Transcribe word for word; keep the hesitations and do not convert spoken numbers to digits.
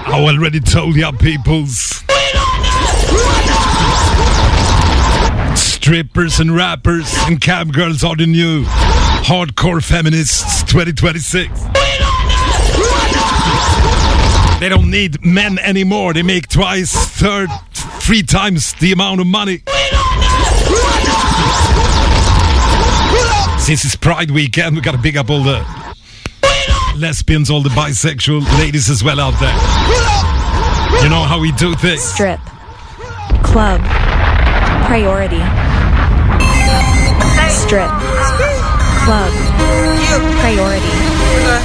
I already told ya, peoples. Strippers and rappers and cam girls are the new hardcore feminists twenty twenty-six. They don't need men anymore. They make twice, third, three times the amount of money. Since it's Pride weekend, we gotta big up all the lesbians, all the bisexual ladies as well out there. You know how we do things. Strip. Club. Priority. Strip. Club. Priority.